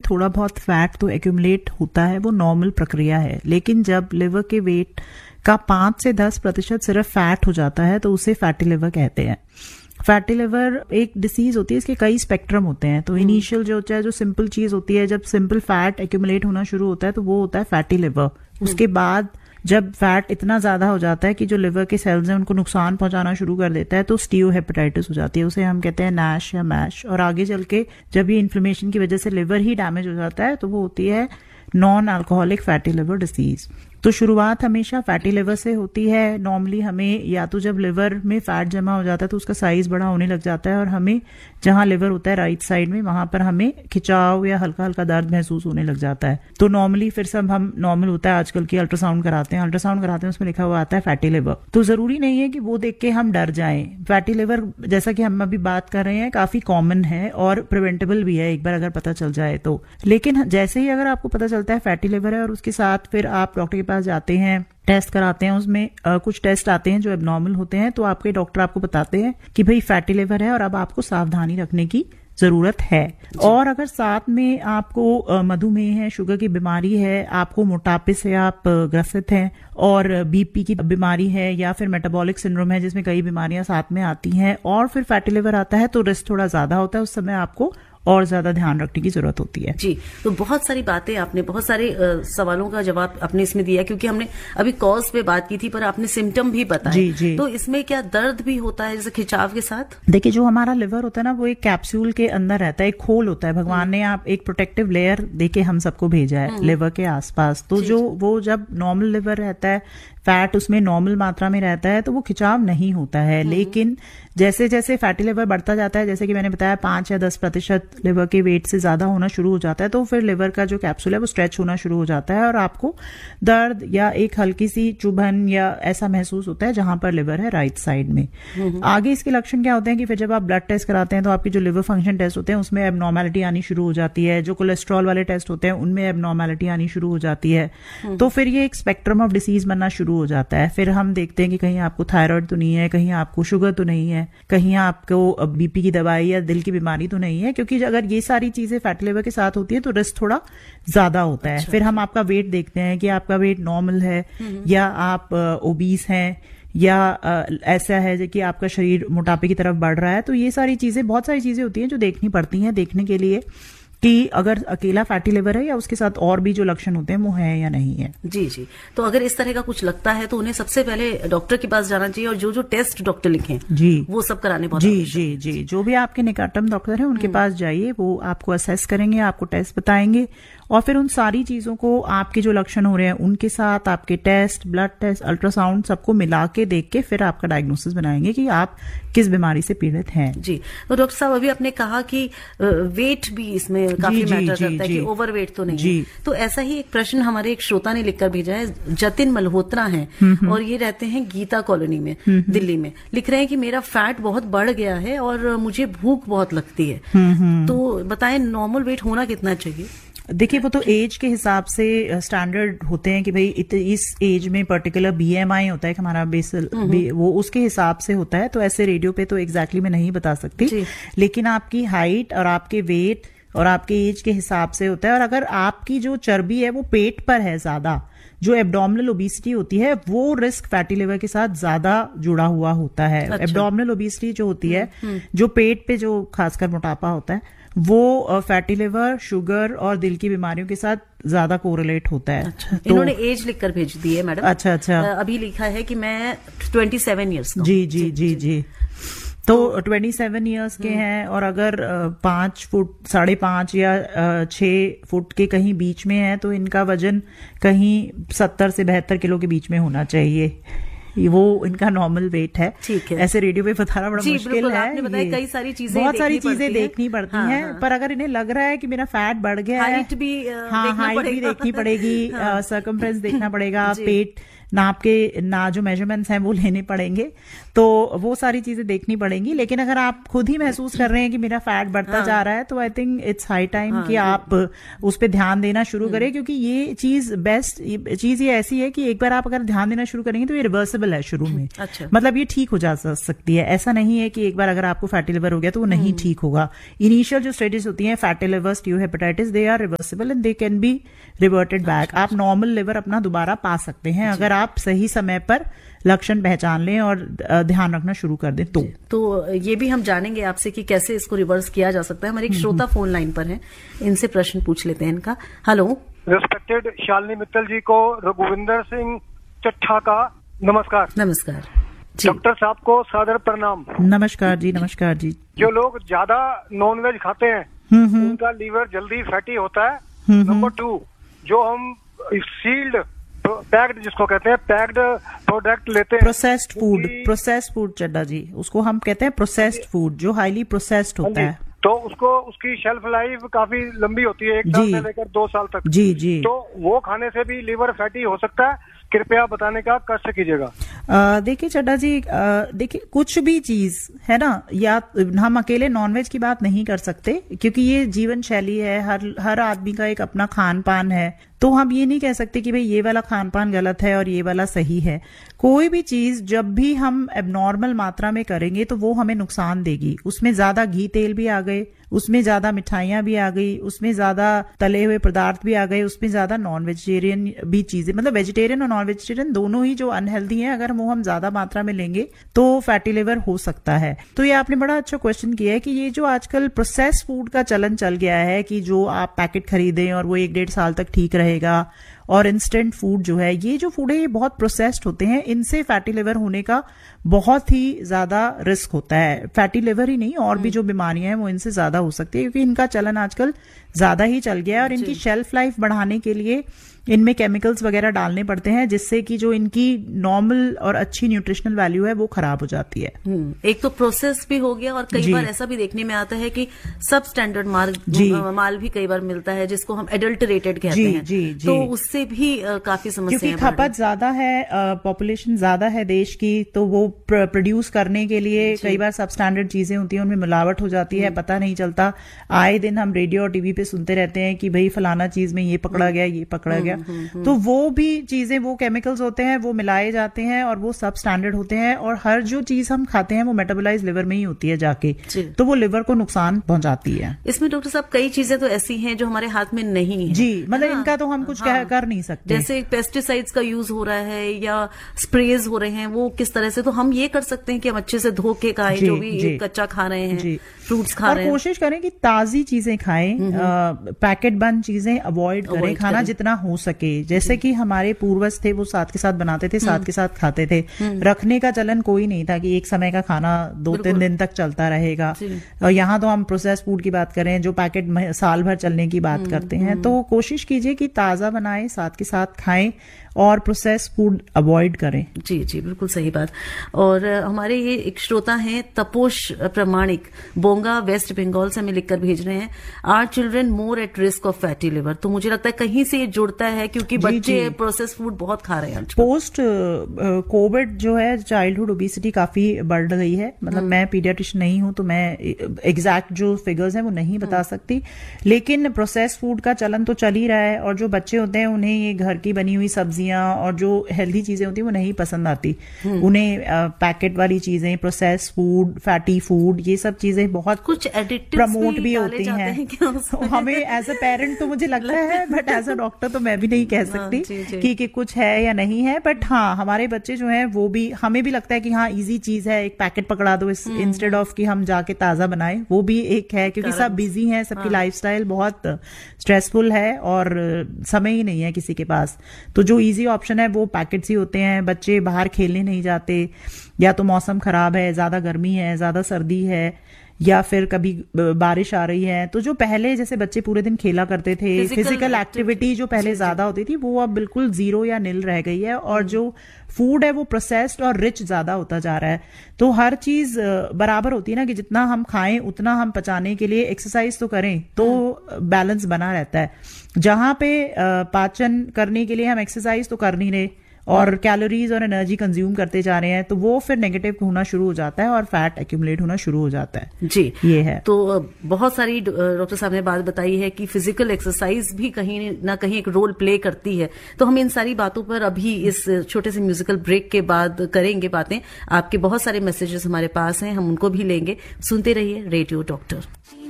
थोड़ा बहुत फैट तो एक्यूमुलेट होता है, वो नॉर्मल प्रक्रिया है। लेकिन जब लिवर के वेट का 5 से 10% सिर्फ फैट हो जाता है तो उसे फैटी लिवर कहते हैं। फैटी लिवर एक डिसीज होती है, इसके कई स्पेक्ट्रम होते हैं। तो इनिशियल जो होता है, जो सिंपल चीज होती है, जब सिंपल फैट एक्यूमुलेट होना शुरू होता है तो वो होता है फैटी लिवर। उसके बाद जब फैट इतना ज्यादा हो जाता है कि जो लिवर के सेल्स हैं उनको नुकसान पहुंचाना शुरू कर देता है तो स्टीओहेपेटाइटिस हो जाती है, उसे हम कहते हैं नैश या मैश। और आगे चल के जब ये इन्फ्लेमेशन की वजह से लिवर ही डैमेज हो जाता है तो वो होती है non alcoholic fatty liver disease. तो शुरुआत हमेशा फैटी लिवर से होती है। नॉर्मली हमें या तो जब लिवर में फैट जमा हो जाता है तो उसका साइज बड़ा होने लग जाता है और हमें जहां लिवर होता है राइट साइड में, वहां पर हमें खिंचाव या हल्का हल्का दर्द महसूस होने लग जाता है। तो नॉर्मली फिर सब हम नॉर्मल होता है आजकल की अल्ट्रासाउंड कराते हैं उसमें लिखा हुआ आता है फैटी लिवर। तो जरूरी नहीं है कि वो देख के हम डर जाएं। फैटी लिवर जैसा कि हम अभी बात कर रहे हैं काफी कॉमन है और प्रिवेंटेबल भी है एक बार अगर पता चल जाए तो। लेकिन जैसे ही अगर आपको पता चलता है फैटी लिवर है और उसके साथ फिर आप डॉक्टर के पास जाते हैं, टेस्ट कराते हैं, उसमें कुछ टेस्ट आते हैं जो एबनॉर्मल होते हैं, तो आपके डॉक्टर आपको बताते हैं कि भाई फैटी लिवर है और अब आपको सावधानी रखने की जरूरत है। और अगर साथ में आपको मधुमेह है, शुगर की बीमारी है, आपको मोटापे से आप ग्रसित हैं और बीपी की बीमारी है या फिर मेटाबॉलिक सिंड्रोम है जिसमें कई बीमारियां साथ में आती हैं और फिर फैटी लिवर आता है तो रिस्क थोड़ा ज्यादा होता है, उस समय आपको और ज्यादा ध्यान रखने की जरूरत होती है। जी, तो बहुत सारी बातें आपने, बहुत सारे सवालों का जवाब आपने इसमें दिया, क्योंकि हमने अभी कॉज पे बात की थी पर आपने सिम्टम भी बताए। जी जी। तो इसमें क्या दर्द भी होता है जैसे खिंचाव के साथ? देखिए, जो हमारा लिवर होता है ना वो एक कैप्सूल के अंदर रहता है, एक खोल होता है। भगवान ने आप एक प्रोटेक्टिव लेयर देके हम सबको भेजा है लिवर के आसपास। तो जो वो जब नॉर्मल लिवर रहता है, फैट उसमें नॉर्मल मात्रा में रहता है तो वो खिंचाव नहीं होता है। लेकिन जैसे जैसे फैटी लिवर बढ़ता जाता है, जैसे कि मैंने बताया 5 या 10% लिवर के वेट से ज्यादा होना शुरू हो जाता है तो फिर लिवर का जो कैप्सूल है वो स्ट्रेच होना शुरू हो जाता है और आपको दर्द या एक हल्की सी चुभन या ऐसा महसूस होता है जहां पर लिवर है राइट साइड में। आगे इसके लक्षण क्या होते हैं कि फिर जब आप ब्लड टेस्ट कराते हैं तो आपकी जो लिवर फंक्शन टेस्ट होते हैं उसमें एबनॉर्मेलिटी आनी शुरू हो जाती है, जो कोलेस्ट्रॉल वाले टेस्ट होते हैं उनमें एबनॉर्मेलिटी आनी शुरू हो जाती है। तो फिर ये एक स्पेक्ट्रम ऑफ डिसीज बनना शुरू हो जाता है। फिर हम देखते हैं कि कहीं आपको थायराइड तो नहीं है, कहीं आपको शुगर तो नहीं है, कहीं आपको बीपी की दवाई या दिल की बीमारी तो नहीं है, क्योंकि अगर ये सारी चीजें फैटी लिवर के साथ होती है तो रिस्क थोड़ा ज्यादा होता है। फिर हम आपका वेट देखते हैं कि आपका वेट नॉर्मल है या आप ओबीस हैं या ऐसा है कि आपका शरीर मोटापे की तरफ बढ़ रहा है। तो ये सारी चीजें, बहुत सारी चीजें होती हैं जो देखनी पड़ती हैं देखने के लिए कि अगर अकेला फैटी लिवर है या उसके साथ और भी जो लक्षण होते हैं वो है या नहीं है। जी जी। तो अगर इस तरह का कुछ लगता है तो उन्हें सबसे पहले डॉक्टर के पास जाना चाहिए और जो जो टेस्ट डॉक्टर लिखें जी वो सब कराने बहुत जी जी जी। जो भी आपके निकटतम डॉक्टर हैं उनके पास जाइए, वो आपको असेस करेंगे, आपको टेस्ट बताएंगे और फिर उन सारी चीजों को, आपके जो लक्षण हो रहे हैं उनके साथ आपके टेस्ट, ब्लड टेस्ट, अल्ट्रासाउंड सबको मिला के देख के फिर आपका डायग्नोसिस बनाएंगे कि आप किस बीमारी से पीड़ित हैं। जी। तो डॉक्टर साहब, अभी आपने कहा कि वेट भी इसमें काफी मैटर करता है कि ओवरवेट तो नहीं है। तो ऐसा ही एक प्रश्न हमारे एक श्रोता ने लिखकर भेजा है, जतिन मल्होत्रा हैं और ये रहते हैं गीता कॉलोनी में दिल्ली में। लिख रहे हैं कि मेरा फैट बहुत बढ़ गया है और मुझे भूख बहुत लगती है, तो बताएं नॉर्मल वेट होना कितना चाहिए? देखिए, वो तो एज के हिसाब से स्टैंडर्ड होते हैं कि भाई इस एज में पर्टिकुलर बीएमआई होता है कि हमारा बेसल वो उसके हिसाब से होता है। तो ऐसे रेडियो पे तो एग्जैक्टली मैं नहीं बता सकती, लेकिन आपकी हाइट और आपके वेट और आपके एज के हिसाब से होता है। और अगर आपकी जो चर्बी है वो पेट पर है ज्यादा, जो एब्डोमिनल ओबेसिटी होती है वो रिस्क फैटी लिवर के साथ ज्यादा जुड़ा हुआ होता है। एब्डोमिनल ओबेसिटी जो होती है, जो पेट पे जो खासकर मोटापा होता है, वो फैटी लिवर, शुगर और दिल की बीमारियों के साथ ज्यादा कोरिलेट होता है। अच्छा, तो इन्होंने एज लिखकर भेज दी है मैडम। अच्छा अच्छा। अभी लिखा है कि मैं 27 ईयर्स का। जी जी जी जी। तो 27 ईयर्स के हैं और अगर 5 फुट 5.5 या 6 फुट के कहीं बीच में है तो इनका वजन कहीं 70 से 72 किलो के बीच में होना चाहिए। वो इनका नॉर्मल वेट है। ठीक है। ऐसे रेडियो पे बताना बड़ा मुश्किल है। आपने बताया कई सारी चीजें, बहुत सारी चीजें देखनी पड़ती हैं। पर अगर इन्हें लग रहा है कि मेरा फैट बढ़ गया है, हाइट भी हाइट भी देखनी पड़ेगी, सर्कमफ्रेंस देखना पड़ेगा, पेट नाप के ना जो मेजरमेंट्स हैं वो लेने पड़ेंगे, तो वो सारी चीजें देखनी पड़ेंगी। लेकिन अगर आप खुद ही महसूस कर रहे हैं कि मेरा फैट बढ़ता जा रहा है, तो I think it's high time कि आप उस पर ध्यान देना शुरू करें, क्योंकि ये चीज बेस्ट चीज ये ऐसी है कि एक बार आप अगर ध्यान देना शुरू करेंगे तो ये रिवर्सिबल है शुरू में। अच्छा। मतलब ये ठीक हो जा सकती है, ऐसा नहीं है कि एक बार अगर आपको फैटी लिवर हो गया तो वो नहीं ठीक होगा। इनिशियल जो स्टेजेस होती हैं fatty liver, स्टीओहेपेटाइटिस, they are reversible and they can be reverted back. आप नॉर्मल लिवर अपना दोबारा पा सकते हैं अगर आप सही समय पर लक्षण पहचान लें और ध्यान रखना शुरू कर दें। तो ये भी हम जानेंगे आपसे कि कैसे इसको रिवर्स किया जा सकता है। हमारे एक श्रोता फोन लाइन पर है, इनसे प्रश्न पूछ लेते हैं इनका। हेलो। रिस्पेक्टेड शालिनी मित्तल जी को रघुविंदर सिंह चट्ठा का नमस्कार। नमस्कार। डॉक्टर साहब को सादर प्रणाम। नमस्कार जी। नमस्कार जी। जो लोग ज्यादा नॉनवेज खाते हैं उनका लीवर जल्दी फैटी होता है। नंबर 2, जो हम सील्ड पैक्ड जिसको कहते हैं पैक्ड प्रोडक्ट लेते हैं, प्रोसेस्ड फूड चड्डा जी, उसको हम कहते हैं प्रोसेस्ड फूड, जो हाईली प्रोसेस्ड होता है, तो उसकी शेल्फ लाइफ काफी लंबी होती है, 1 साल से लेकर 2 साल तक। जी जी। तो वो खाने से भी लीवर फैटी हो सकता है, कृपया बताने का कष्ट कीजिएगा। देखिए चड्डा जी, देखिए कुछ भी चीज है ना, या हम अकेले नॉनवेज की बात नहीं कर सकते, क्योंकि ये जीवन शैली है, हर आदमी का एक अपना खान पान है, तो हम ये नहीं कह सकते कि भाई ये वाला खान पान गलत है और ये वाला सही है। कोई भी चीज जब भी हम एबनॉर्मल मात्रा में करेंगे तो वो हमें नुकसान देगी। उसमें ज्यादा घी तेल भी आ गए, उसमें ज्यादा मिठाइयां भी आ गई, उसमें ज्यादा तले हुए पदार्थ भी आ गए, उसमें ज्यादा नॉन वेजिटेरियन भी चीजें, मतलब वेजिटेरियन और नॉन वेजिटेरियन दोनों ही जो अनहेल्दी हैं, अगर वो हम ज्यादा मात्रा में लेंगे तो फैटी लिवर हो सकता है। तो ये आपने बड़ा अच्छा क्वेश्चन किया है कि ये जो आजकल प्रोसेस फूड का चलन चल गया है कि जो आप पैकेट खरीदें और वो 1-1.5 साल तक ठीक रहेगा, और इंस्टेंट फूड जो है, ये जो फूड है ये बहुत प्रोसेस्ड होते हैं, इनसे फैटी लिवर होने का बहुत ही ज्यादा रिस्क होता है। फैटी लिवर ही नहीं, और भी जो बीमारियां हैं वो इनसे ज्यादा हो सकती है, क्योंकि इनका चलन आजकल ज्यादा ही चल गया है, और इनकी शेल्फ लाइफ बढ़ाने के लिए इनमें केमिकल्स वगैरह डालने पड़ते हैं, जिससे कि जो इनकी नॉर्मल और अच्छी न्यूट्रिशनल वैल्यू है वो खराब हो जाती है। एक तो प्रोसेस भी हो गया, और कई बार ऐसा भी देखने में आता है कि सब स्टैंडर्ड माल भी कई बार मिलता है, जिसको हम एडल्टरेटेड कहते हैं। तो उससे भी काफी समस्याएं, क्योंकि खपत ज्यादा है, पॉपुलेशन ज्यादा है देश की, तो वो प्रोड्यूस करने के लिए कई बार सब स्टैंडर्ड चीजें होती हैं, उनमें मिलावट हो जाती है, पता नहीं चलता। आए दिन हम रेडियो और टीवी पे सुनते रहते हैं कि भाई फलाना चीज में ये पकड़ा गया, ये पकड़ा गया। तो वो भी चीजें, वो केमिकल्स होते हैं, वो मिलाए जाते हैं और वो सब स्टैंडर्ड होते हैं, और हर जो चीज हम खाते हैं वो मेटाबोलाइज लिवर में ही होती है जाके, तो वो लिवर को नुकसान पहुंचाती है। इसमें डॉक्टर साहब कई चीजें तो ऐसी हैं जो हमारे हाथ में नहीं है। जी, मतलब इनका तो हम कुछ कर नहीं सकते। जैसे पेस्टिसाइड्स का यूज हो रहा है या स्प्रेज हो रहे हैं, वो किस तरह से, तो हम ये कर सकते हैं कि हम अच्छे से धो के खाएं, जो भी कच्चा खा रहे हैं, फ्रूट्स खा रहे हैं, कोशिश करें कि ताजी चीजें खाएं, पैकेट बंद चीजें अवॉइड करें, खाना जितना हो सके। जैसे कि हमारे पूर्वज थे, वो साथ के साथ बनाते थे, साथ के साथ खाते थे, रखने का चलन कोई नहीं था कि एक समय का खाना 2-3 दिन तक चलता रहेगा। और यहाँ तो हम प्रोसेस फूड की बात करें, जो पैकेट साल भर चलने की बात करते हैं। तो कोशिश कीजिए कि ताजा बनाएं, साथ के साथ खाएं और प्रोसेस फूड अवॉइड करें। जी जी, बिल्कुल सही बात। और हमारे ये एक श्रोता हैं तपोश प्रमाणिक, बोंगा वेस्ट बंगाल से हमें लिखकर भेज रहे हैं, are children more at risk of fatty liver. तो मुझे लगता है कहीं से ये जुड़ता है, क्योंकि बच्चे प्रोसेस फूड बहुत खा रहे हैं। पोस्ट कोविड जो है चाइल्डहुड ओबेसिटी काफी बढ़ गई है। मतलब मैं पीडियाट्रिशियन नहीं हूं, तो मैं एग्जैक्ट जो फिगर्स हैं वो नहीं बता सकती, लेकिन प्रोसेस फूड का चलन तो चल ही रहा है, और जो बच्चे होते हैं उन्हें ये घर की बनी हुई सब्जियां और जो हेल्दी चीजें होती हैं वो नहीं पसंद आती। उन्हें पैकेट वाली चीजें, प्रोसेस फूड, फैटी फूड, ये सब चीजें बहुत कुछ एडिक्टिव्स प्रमोट भी होती हैं। हमें एज अ पेरेंट तो मुझे लगता है, बट एज अ डॉक्टर तो मैं भी नहीं कह सकती कि कुछ है या नहीं है। बट हाँ, हमारे बच्चे जो हैं वो भी, हमें भी लगता है कि हाँ इजी चीज है, एक पैकेट पकड़ा दो इंस्टेड ऑफ कि हम जाके ताजा बनाए, वो भी एक है, क्योंकि सब बिजी हैं, सबकी लाइफस्टाइल बहुत स्ट्रेसफुल है और समय ही नहीं है किसी के पास। तो जो इजी ऑप्शन है वो पैकेट्स ही होते हैं। बच्चे बाहर खेलने नहीं जाते, या तो मौसम खराब है, ज्यादा गर्मी है, ज्यादा सर्दी है, या फिर कभी बारिश आ रही है। तो जो पहले जैसे बच्चे पूरे दिन खेला करते थे, फिजिकल एक्टिविटी जो पहले ज्यादा होती थी, वो अब बिल्कुल 0 या निल रह गई है, और जो फूड है वो प्रोसेस्ड और रिच ज्यादा होता जा रहा है। तो हर चीज बराबर होती है ना, कि जितना हम खाएं उतना हम पचाने के लिए एक्सरसाइज तो करें, तो बैलेंस बना रहता है। जहां पे पाचन करने के लिए हम एक्सरसाइज तो कर नहीं रहे और कैलोरीज और एनर्जी कंज्यूम करते जा रहे हैं, तो वो फिर नेगेटिव होना शुरू हो जाता है और फैट एक्यूमुलेट होना शुरू हो जाता है। जी, ये है। तो बहुत सारी डॉक्टर साहब ने बात बताई है कि फिजिकल एक्सरसाइज भी कहीं ना कहीं एक रोल प्ले करती है। तो हम इन सारी बातों पर अभी इस छोटे से म्यूजिकल ब्रेक के बाद करेंगे बातें। आपके बहुत सारे मैसेजेस हमारे पास हैं, हम उनको भी लेंगे। सुनते रहिए रेडियो डॉक्टर।